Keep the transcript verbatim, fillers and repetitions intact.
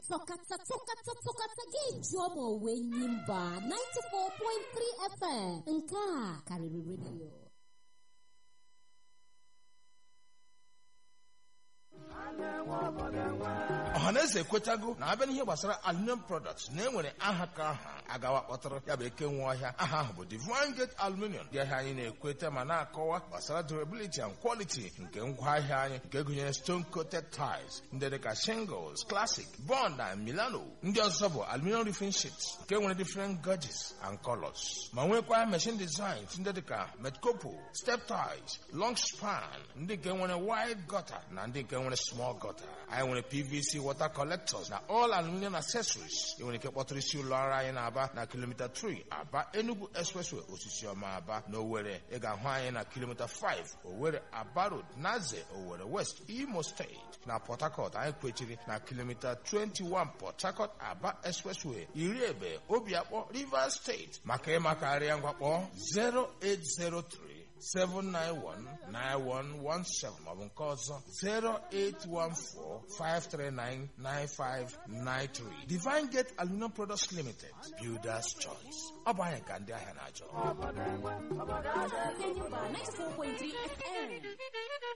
Tọkata tọkata tọkata ga-eji ọma onwe nyi mba ninety-four point three F M nke a karịrị redio. Ọhaneze ekwetago na abịa n'ihe gbasara aluminium products na enwere aha ka aha agawa kpọtara ya bụ eke nwe ọhịa. Aha ahụ bụ Divine Gate Aluminium. Ndị ahịa anyị na-ekweta ma na-akọwa gbasara durability and quality nke ngwaahịa anyị nke gụnyere stone coated tiles ndị dịka shingles, classic, bond and Milano. Ndị ọzọ bụ aluminium roofing sheets nke nwere different gauges and colors ma nwekwa machine designs ndị dịka Metcopo, step tiles, long span ndị nke nwere wide gutter na ndị nke nwere small gutter. Anyị nwere P V C water collectors na all aluminium accessories. Ị nwere ike kpọtụrụ isi ụlọ ọrụ anyị na-Aba na kilomita three Aba Enugu Expressway Osisi Ọma Aba na Owerri. Ị ga-ahụ anyị na kilomita five Owerri Aba Road Naze Owerri West Imo State. Na Port Harcourt anyị kwechiri na kilomita twenty-one Port Harcourt Aba Expressway Iriebe Obiakpọ Rivers State. Maka ịmakarịa ngwakpọ zero eight zero three seven nine one nine one one seven maọbụ nke ọzọ zero eight one four five three nine nine five nine three. Divine Gate Aluminum Products Limited, Builder's Choice. Ọ bụ anyị ka ndị ahịa na-achọ. ninety-four point three F M